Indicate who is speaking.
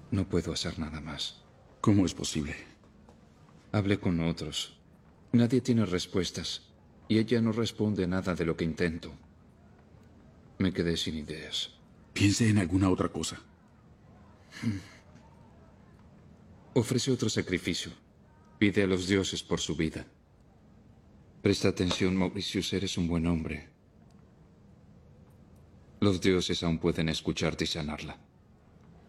Speaker 1: No puedo hacer nada más.
Speaker 2: ¿Cómo es posible?
Speaker 1: Hablé con otros. Nadie tiene respuestas. Y ella no responde nada de lo que intento. Me quedé sin ideas.
Speaker 2: Piense en alguna otra cosa.
Speaker 1: Ofrece otro sacrificio. Pide a los dioses por su vida. Presta atención, Mauritius, eres un buen hombre. Los dioses aún pueden escucharte y sanarla.